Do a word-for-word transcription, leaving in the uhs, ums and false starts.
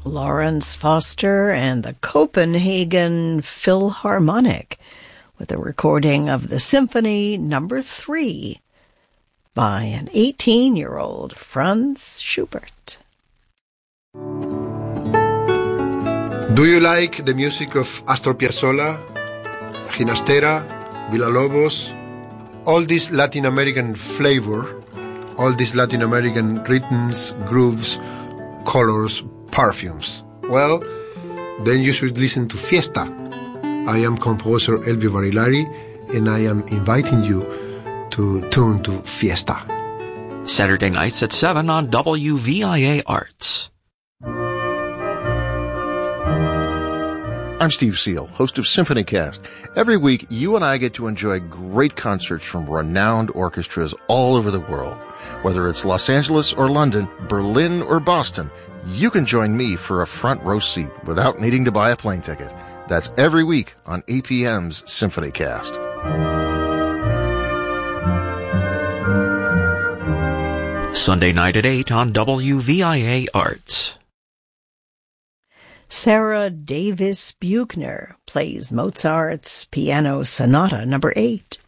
Lawrence Foster and the Copenhagen Philharmonic with a recording of the Symphony Number Three by an eighteen-year-old Franz Schubert. Do you like the music of Astor Piazzolla, Ginastera, Villalobos, all this Latin American flavor, all these Latin American rhythms, grooves, colors, perfumes? Well, then you should listen to Fiesta. I am composer Elvio Barilari, and I am inviting you to tune to Fiesta. Saturday nights at seven on W V I A Arts. I'm Steve Seal, host of SymphonyCast. Every week, you and I get to enjoy great concerts from renowned orchestras all over the world. Whether it's Los Angeles or London, Berlin or Boston, you can join me for a front row seat without needing to buy a plane ticket. That's every week on A P M's SymphonyCast. Sunday night at eight on W V I A Arts. Sarah Davis Buchner plays Mozart's Piano Sonata Number eight.